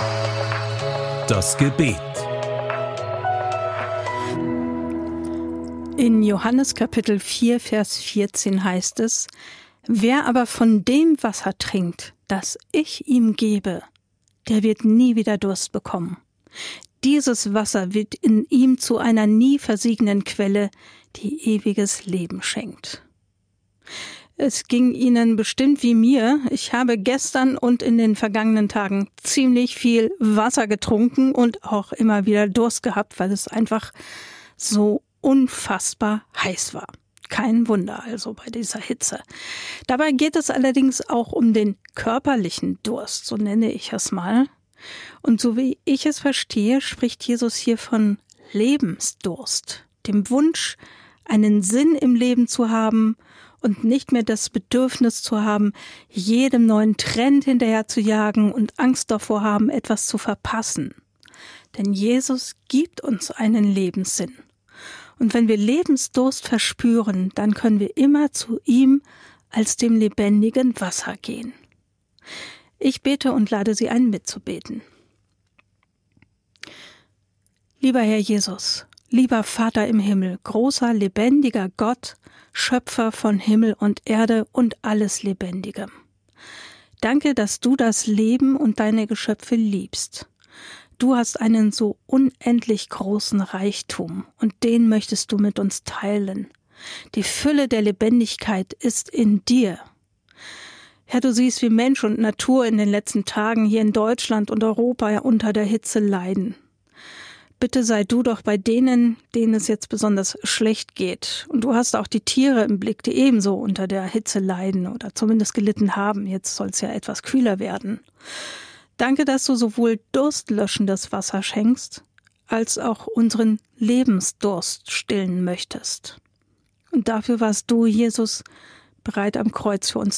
Das Gebet. In Johannes Kapitel 4, Vers 14 heißt es: Wer aber von dem Wasser trinkt, das ich ihm gebe, der wird nie wieder Durst bekommen. Dieses Wasser wird in ihm zu einer nie versiegenden Quelle, die ewiges Leben schenkt. Es ging Ihnen bestimmt wie mir. Ich habe gestern und in den vergangenen Tagen ziemlich viel Wasser getrunken und auch immer wieder Durst gehabt, weil es einfach so unfassbar heiß war. Kein Wunder also bei dieser Hitze. Dabei geht es allerdings auch um den körperlichen Durst, so nenne ich es mal. Und so wie ich es verstehe, spricht Jesus hier von Lebensdurst, dem Wunsch, einen Sinn im Leben zu haben und nicht mehr das Bedürfnis zu haben, jedem neuen Trend hinterher zu jagen und Angst davor haben, etwas zu verpassen. Denn Jesus gibt uns einen Lebenssinn. Und wenn wir Lebensdurst verspüren, dann können wir immer zu ihm als dem lebendigen Wasser gehen. Ich bete und lade Sie ein, mitzubeten. Lieber Herr Jesus, lieber Vater im Himmel, großer, lebendiger Gott, Schöpfer von Himmel und Erde und alles Lebendigem. Danke, dass du das Leben und deine Geschöpfe liebst. Du hast einen so unendlich großen Reichtum und den möchtest du mit uns teilen. Die Fülle der Lebendigkeit ist in dir. Herr, du siehst, wie Mensch und Natur in den letzten Tagen hier in Deutschland und Europa unter der Hitze leiden. Bitte sei du doch bei denen es jetzt besonders schlecht geht. Und du hast auch die Tiere im Blick, die ebenso unter der Hitze leiden oder zumindest gelitten haben. Jetzt soll es ja etwas kühler werden. Danke, dass du sowohl durstlöschendes Wasser schenkst, als auch unseren Lebensdurst stillen möchtest. Und dafür warst du, Jesus, bereit am Kreuz für uns